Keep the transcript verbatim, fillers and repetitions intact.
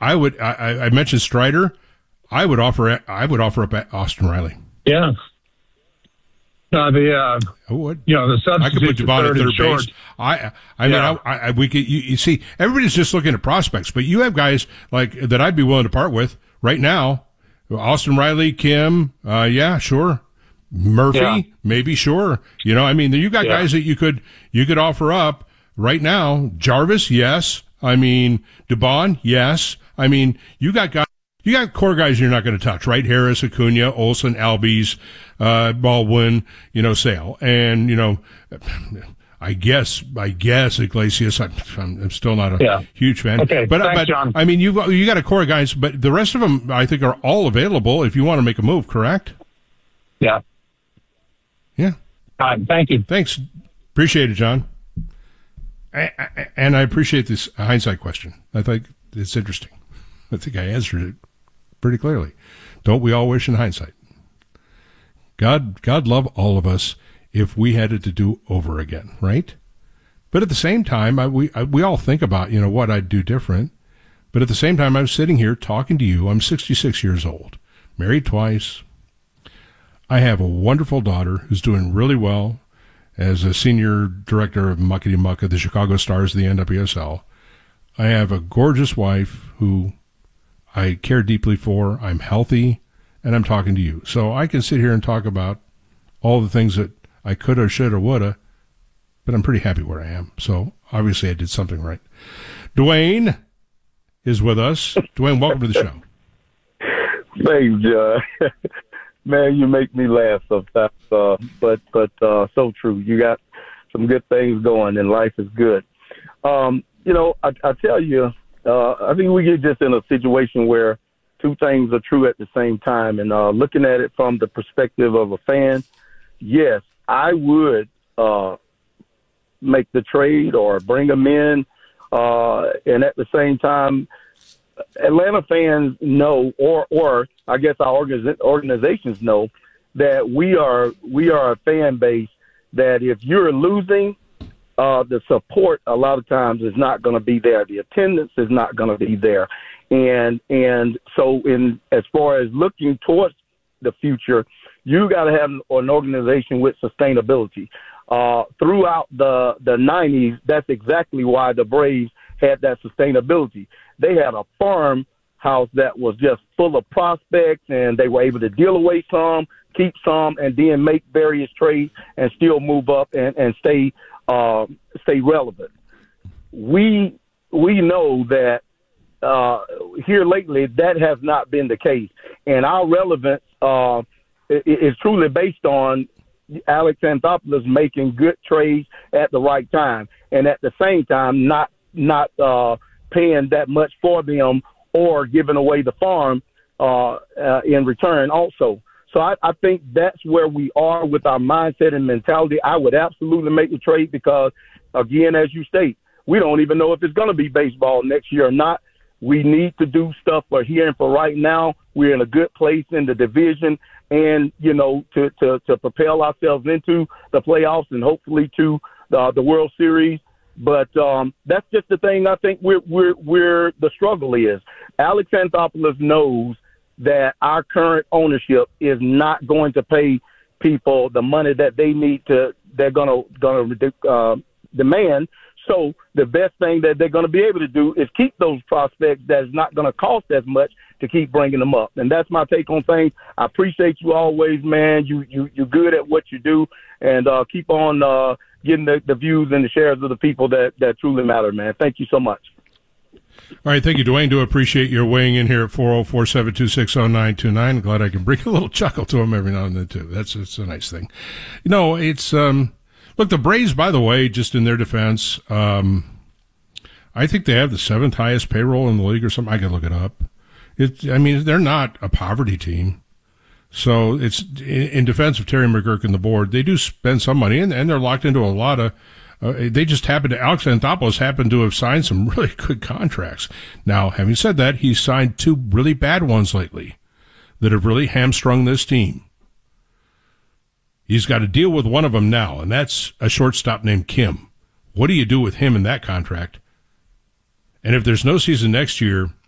I would. I, I mentioned Strider. I would offer. I would offer up Austin Riley. Yeah. No, the uh, I would. You know, the substitute. I could put Devon at third base. I. I mean, yeah. I, I. We could. You, you see, everybody's just looking at prospects, but you have guys like that. I'd be willing to part with right now. Austin Riley, Kim. Uh, yeah, sure. Murphy, yeah. maybe, sure. You know, I mean, you got yeah. guys that you could you could offer up right now. Jarvis, yes. I mean, DeBon, yes. I mean, you got guys, you got core guys you're not going to touch, right? Harris, Acuna, Olsen, Albies, uh, Baldwin, you know, Sale. And, you know, I guess, I guess Iglesias, I'm, I'm still not a yeah. huge fan. Okay, but, thanks, but John. I mean, you've, you got a core guys, but the rest of them, I think, are all available if you want to make a move, correct? Yeah. Yeah. All right, thank you. Thanks. Appreciate it, John. I, I, and I appreciate this hindsight question. I think it's interesting. I think I answered it pretty clearly. Don't we all wish in hindsight? God, God love all of us if we had it to do over again, right? But at the same time, I, we I, we all think about, you know, what I'd do different. But at the same time, I'm sitting here talking to you. I'm sixty-six years old, married twice. I have a wonderful daughter who's doing really well as a senior director of Muckety Muck at the Chicago Stars of the N W S L. I have a gorgeous wife who I care deeply for. I'm healthy, and I'm talking to you. So I can sit here and talk about all the things that I could or should or woulda, but I'm pretty happy where I am. So obviously I did something right. Dwayne is with us. Dwayne, welcome to the show. Thanks, John. Man, you make me laugh sometimes, uh, but but uh, so true. You got some good things going, and life is good. Um, you know, I, I tell you, uh, I think we get just in a situation where two things are true at the same time. And uh, looking at it from the perspective of a fan, yes, I would uh, make the trade or bring them in, uh, and at the same time, Atlanta fans know, or or I guess our organiz- organizations know, that we are we are a fan base that if you're losing, uh, the support a lot of times is not going to be there. The attendance is not going to be there, and and so in as far as looking towards the future, you got to have an organization with sustainability. Uh, throughout the the nineties, that's exactly why the Braves had that sustainability. They had a farmhouse that was just full of prospects, and they were able to deal away some, keep some, and then make various trades and still move up and, and stay uh, stay relevant. We we know that uh, here lately that has not been the case, and our relevance uh, is truly based on Alex Anthopoulos making good trades at the right time, and at the same time not not uh, paying that much for them or giving away the farm uh, uh, in return also. So I, I think that's where we are with our mindset and mentality. I would absolutely make the trade because, again, as you state, we don't even know if it's going to be baseball next year or not. We need to do stuff for here and for right now. We're in a good place in the division and, you know, to, to, to propel ourselves into the playoffs and hopefully to the, the World Series. But um, that's just the thing I think we're, we're, we're the struggle is. Alex Anthopoulos knows that our current ownership is not going to pay people the money that they need to, they're going to going to uh, demand. So the best thing that they're going to be able to do is keep those prospects that's not going to cost as much to keep bringing them up. And that's my take on things. I appreciate you always, man. You, you, you're good at what you do, and uh, keep on uh, getting the, the views and the shares of the people that, that truly matter, man. Thank you so much. All right, thank you, Dwayne. Do appreciate your weighing in here at four oh four, seven two six, oh nine two nine. Glad I can bring a little chuckle to him every now and then, too. That's, that's a nice thing. You know, it's, um, look, the Braves, by the way, just in their defense, um, I think they have the seventh highest payroll in the league or something. I can look it up. It, I mean, they're not a poverty team. So it's in, in defense of Terry McGurk and the board, they do spend some money, and, and they're locked into a lot of, uh, they just happen to, Alex Anthopoulos happened to have signed some really good contracts. Now, having said that, he's signed two really bad ones lately that have really hamstrung this team. He's got to deal with one of them now, and that's a shortstop named Kim. What do you do with him in that contract? And if there's no season next year,